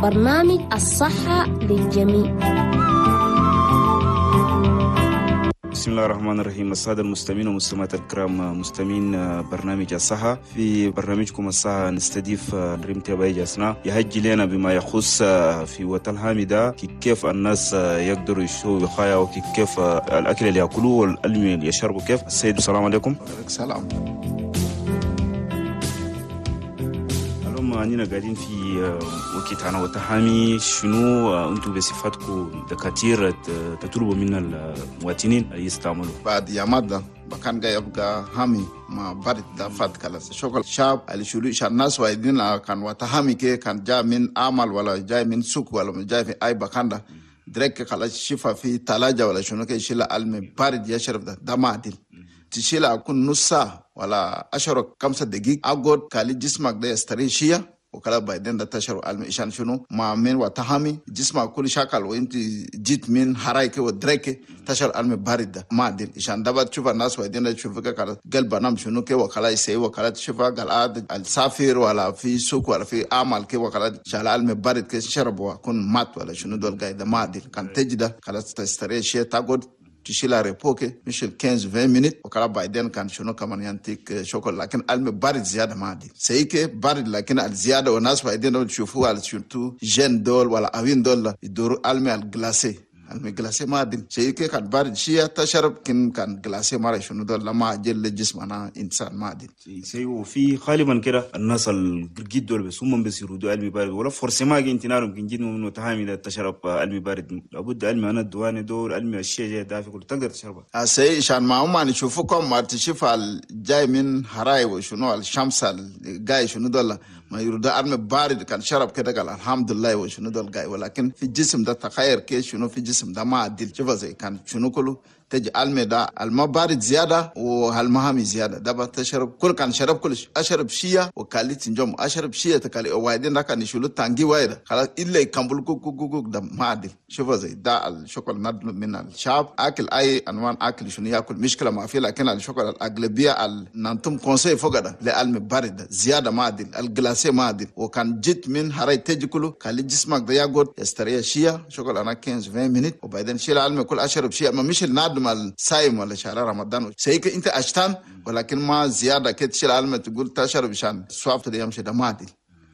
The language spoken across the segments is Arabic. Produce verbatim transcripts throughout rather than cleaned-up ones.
برنامج الصحة للجميع. بسم الله الرحمن الرحيم. السادة المستمعين ومستمعات الكرام، مستمعين برنامج الصحة. في برنامجكم الصحة نستضيف ريم تباي جاسنا يهجي لنا بما يخص في وطن هامدا كيف الناس يقدروا يشوا وقاية وكيف الأكل اللي يأكلوه والألم اللي يشربوا. كيف السيد؟ السلام عليكم. السلام. أننا قاعدين في وقت أنا وتحامي، شنو أنتم بصفاتكم دكاترة تطلبوا من المواطنين يستعملوا؟ بعد يا مادة بكان جاي يبقى هامي ما برد دافات كلا شغل شاب اللي شلو إيش الناس وايدين كان وتحامي كي كان جاي من عمل ولا جاي من سوق ولا جاي في أي بكاندا درك كلا شفا في ثلاجة ولا شنو كي يشيل علم برد يشرب ده ده ما عدل تشيل أكون نص ساعة ولا عشرة خمسة دقيقة أقعد كالي جسمك ده يستريشيا وكلا بعدين ده تشرب علم إيشان شنو ما من وتهامي جسمك كل شكل وإنت جيت من حرايك ودرك تشرب علم بارد ده ما دين إيشان دابا تشوف الناس بعدين ده تشوفك كلا قلب نام شنو كي وكلا يسوي وكلا تشوفها قال السافر ولا في سوق ولا في عمل كي وكلا شال علم بارد كي شرب وكون مات ولا شنو دول قاعد ما دين كان تجده كلا تستريشيا تقعد تشيل ريبوكي مش خمسة عشر مينت وكلا بعدين كان شنو كمان ينتيك شوكولا لكن علم بارد زياده ما دي سيكي بارد لكن الزياده والناس بعدين تشوفوها على شنو جن دول ولا اوين دول يدور علم الجلاسي علم الجلاسي ما دي سيكي كان بارد شيء تشرب كن كان جلاسي ما شنو دول لما جل الجسم انا انسان ما دي سيو في غالبا كده الناس الجد دول بس هم بس يردوا علم بارد ولا فرصه ما انت نارم كن جد من متهامي ده تشرب علم بارد لابد علم انا الدواني دول علم الشيء جاي دافي كل تقدر تشربها اسي عشان ما هم نشوفكم ما تشوف الجاي من هراي وشنو الشمس الجاي شنو دول ما يرد علم بارد كان شرب كده قال الحمد لله وشنو دول جاي ولكن في الجسم ده تخير كيف شنو في الجسم ده ما عدل شوف زي كان شنو كله تجي علم ده الماء بارد زياده والمهامي زياده ده تشرب كل كان شرب كل اشرب شيا وكاليت نجوم اشرب شيا تكالي وايدين ده كان يشيلوا تانجي وايد خلاص الا يكمل كوك كوك كوك ده ما عدل شوف زي ده الشوكولا ندل من الشعب اكل اي انواع اكل شنو ياكل مشكله ما في لكن الشوكولا الاغلبيه نانتم كونسي فوق ده لعلم بارد زياده ما عدل الجلاسي ما عدل وكان جيت من هراي تجي كله كالي جسمك ده ياخد يستريح شيا شوكولا انا خمسة عشر مينت وبعدين شيل علم كل اشرب شيا ما مش الناد مال صايم ولا شهر رمضان سيك انت اشتان ولكن ما زياده كتشيل علم تقول تشرب شان سوافت ده يمشي ده ما عدل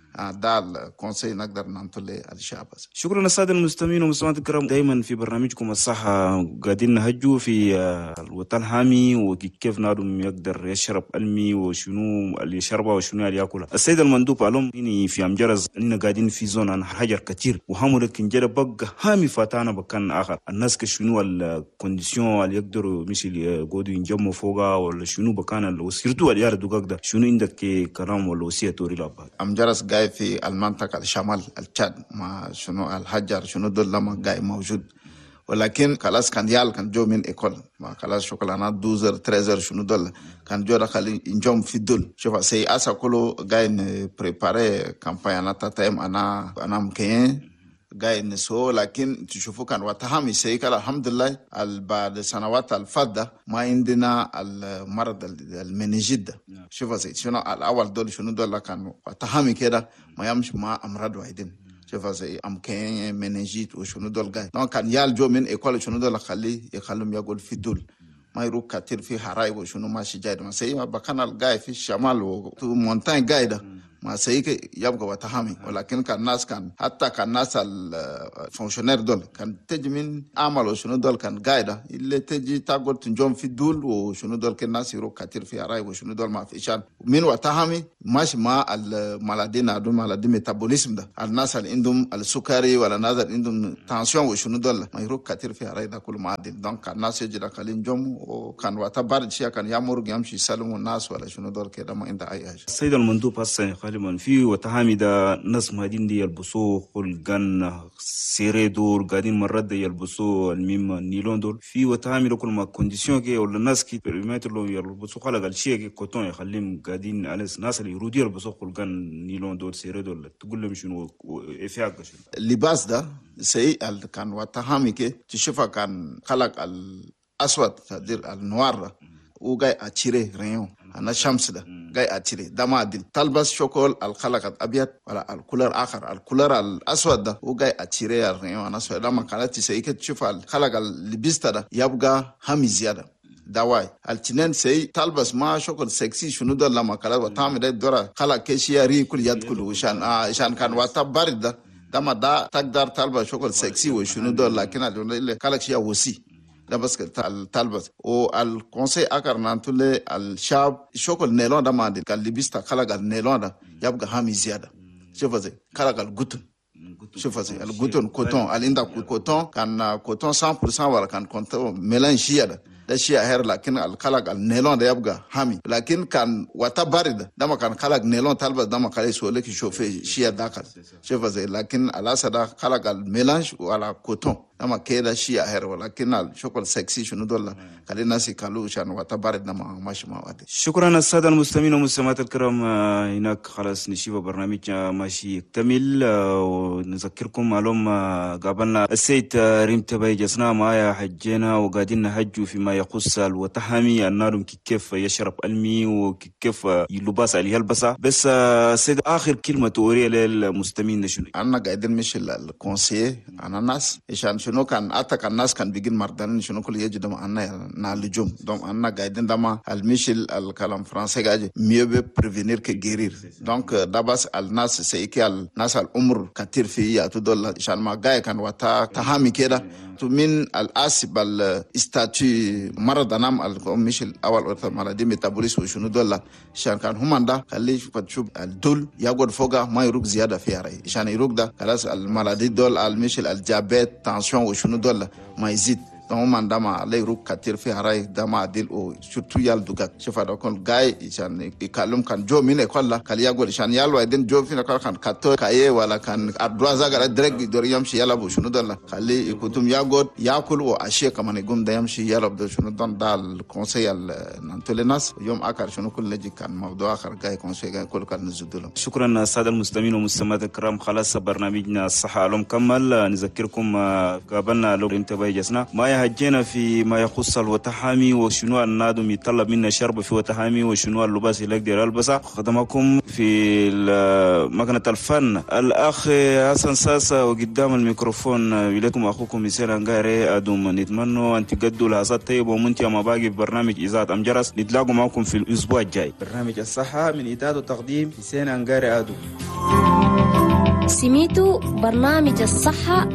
ده الكونسي نقدر ننطلع الشعب. شكرا السادة المستمعين والمستمعات الكرام، دائما في برنامجكم الصحة قاعدين نهجوا في الوطن هامي وكيف نادم يقدر يشرب علمي وشنو اللي يشربه وشنو اللي ياكله. السيد المندوب علوم إني في أمجرز إننا قاعدين في زون عن حجر كتير وهامو كنجرة بقى هامي فاتانا بكان آخر الناس كشنو الكونديسيون اللي يقدروا مش اللي يقعدوا ينجموا فوقها ولا شنو بكان الوسيرتو اللي ياردوا قاعدة شنو عندك كلام ولا وصية توري لابا؟ أمجرز في المنطقة الشمال التشاد ما شنو الحجر شنو دول لما جاي موجود ولكن خلاص كان يال كان جو من إيكول ما خلاص شوكولانة دوزر تريزر شنو دول كان جو دخل إنجوم في دول شوف سي أسا كله جاي نبريباري كامبانيا تايم أنا أنا مكين جاي نسو لكن تشوفوا كان وتهامي سيكال الحمد لله بعد سنوات الفضة ما عندنا المرض المنيجيد ده شوفوا زي شنو الأول دول شنو دول كان وتهامي كده ما يمشي مع أمراض واحدين شوفوا زي أمكين منيجيد وشنو دول جاي نو كان يال جو من إقوال شنو دول خليه يخلهم يقول في دول ما يروح كتير في حراي وشنو ماشي جاي ما سي ما بكان الجاي في الشمال ومونتاين جاي ده ما سيك يبقى وتهامي ولكن كان الناس كان حتى كان الناس الفونكشنير دول كان تجي من عمل وشنو دول كان قاعدة اللي تجي تقول تنجوم في دول وشنو دول كان الناس يروح كتير في عراي وشنو دول ما في شان من وتهامي ماشي مع المالدين عندهم مالدي ميتابوليزم ده الناس اللي عندهم السكري ولا الناس اللي عندهم تنسيون وشنو دول ما يروح كتير في عراي ده كله ما عدل دونك كان الناس يجي داخلين جم وكان وتبارد شيء كان يامر يمشي يسلموا الناس ولا شنو دول كده ما عنده أي حاجة. السيد المندوب هسه غالبا في وتهامي ده ناس مهدين دي يلبسوا خلقان سيري دور قاعدين مرات دي يلبسوا الميم نيلون دول في وتهامي لو كل ما كونديسيون كي ولا الناس كي بريمتر لو يلبسوا خلق الشيء كي كوتون يخليهم قاعدين على الناس اللي يرودوا يلبسوا خلقان نيلون دول سيري دول تقول لهم شنو إفياق شنو اللباس ده سي كان وتهامي كي تشوفه كان خلق الأسود تدير النوار وجاي أشيره ريون أنا شمس ده جاي أتشري ده ما أدل تلبس شوكول الخلق أبيض ولا الكولر آخر الكولر الأسود ده هو جاي أتشري يعني أنا سو لما كانت تسيك تشوف الخلق اللي بيسته ده يبقى هم زيادة دواي التنين سي تلبس ما شوكول سكسي شنو ده لما كانت وتعمل ده دورة خلق كيشيا ري كل يد كله وشان آه عشان كان وقتها بارد ده دما دا تقدر تلبس شوكول سكسي وشنو ده لكن اللي خلق شيء وسي ده بس تلبس والكونسي أكر نانتولي الشعب شوكول نيلون ده ما دي كان لبسته خلق النيلون ده يبقى هم زيادة شوف زي خلق الجوتن شوف زي الجوتن كوتون الإندا كوتون كان كوتون مية بالمية ولا كان كوتون ميلان شيا ده ده شيء هير لكن الخلق النيلون ده يبقى حامي لكن كان وقت بارد ده ما كان خلق نيلون تلبس ده ما كان يسولك يشوف شيء داخل شوف زي لكن الأسد ده خلق الميلانج ولا كوتون لما كده شيء هير ولكن الشوكول سكسي شنو دولا خلي الناس يكلوا عشان وقت بارد ده ما ماشي ما وادي. شكرا السادة المستمعين والمستمعات الكرام هناك خلاص نشوف برنامج ماشي يكتمل ونذكركم معلوم قابلنا السيد ريم تباي جسنا معايا حجينا وقاعدين نحجوا فيما يخص الوتحامي النار كيف يشرب المي وكيف يلبس عليه البسا بس سيد آخر كلمة توري للمستمعين شنو؟ أنا قاعدين مش الكونسي أنا ناس عشان شنو كان أتاك الناس كان بيجين مردان شنو كل يجي دم أنا نالجوم دم أنا قاعدين دم المشل الكلام فرنسي قاعد mieux vaut prévenir que guérir donc دبس الناس سيكي الناس العمر كتير فيه أتودل عشان ما جاي كان وتا تهامي كده تمين الأسب الاستاتي مرض نام المشل أول وقت مرضي ميتابوليس وشنو دولا عشان كان هم عنده خليه فتشوف الدول يقعد فوقه ما يروق زيادة فيها رأي عشان يروق ده خلاص المرضي دول المشل الجابت تانسيون وشنو دولا ما يزيد هم عندما لا يروق كتير فيها رأي دما ديل أو شتو يال دوغات شوف هذا كون جاي عشان يكلم كان جو مين يقول كلي يقول عشان يال وايدين جو فينا كان كاتو كايه ولا كان أدراسا قال درك دور يمشي يلا بوشنو دولا خلي يكتم يقعد يأكل وأشياء كمان يقوم ده يمشي يلا بوشنو دون دال كونسيال نانتوليناس يوم آخر شنو كل نجي كان موضوع آخر جاي كونسيال جاي كل كان نزودلهم. شكرا السادة المستمعين والمستمعات الكرام خلاص برنامجنا الصحة علوم كمل نذكركم قابلنا لو انتبه جسنا ما هجينا في ما يخص الوتحامي وشنو النادم يطلب منا شرب في وتحامي وشنو اللباس اللي يقدر يلبسه. خدمكم في مكنة الفن الأخ حسن ساسا وقدام الميكروفون إليكم أخوكم مثال أنغاري أدوم نتمنى أن تقدوا لحظات طيبة ومنتهى ما باقي ببرنامج إذاعة أمجرس. نتلاقوا معكم في الأسبوع الجاي. برنامج الصحة من إعداد وتقديم حسين أنغاري أدوم. سميتوا برنامج الصحة